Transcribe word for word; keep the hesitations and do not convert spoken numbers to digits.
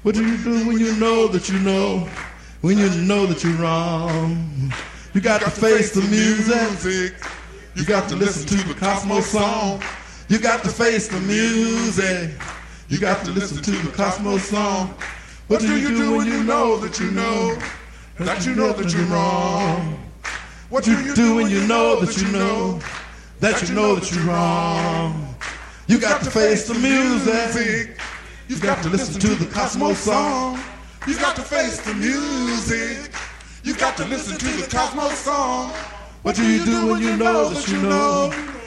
What do you do when you know that you know, when you know that you're wrong? You got to face the music. You got to listen to the Cosmos song. You got to face the music. You got to listen to the Cosmos song. What do you do when you know that you know, that you know that you're wrong? What do you do when you know that you know, that you know that you're wrong? You got to face the music. You've got to listen to the Cosmos song. You've got to face the music. You've got to listen to the Cosmos song. What do you do when you know that you know?